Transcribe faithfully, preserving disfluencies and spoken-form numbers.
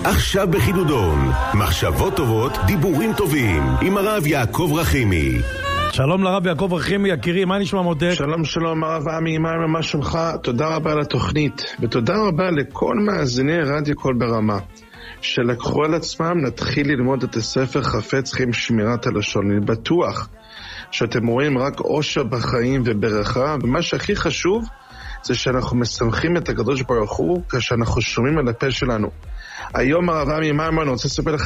עכשיו בחידודון, מחשבות טובות, דיבורים טובים, עם הרב יעקב רחימי. שלום לרב יעקב רחימי, יקירי, מה נשמע מותק? שלום שלום הרב עמי, מה שלומך? תודה רבה על התוכנית, ותודה רבה לכל מאזיני רדיו קול ברמה, שלקחו על עצמם נתחיל ללמוד את הספר חפץ חיים שמירת הלשון. אני בטוח שאתם רואים רק אושר בחיים וברכה, ומה שהכי חשוב זה שאנחנו משמחים את הקדוש ברוך הוא כאשר אנחנו שומעים על הפה שלנו. היום הרב עמי, מה אני רוצה לספר לך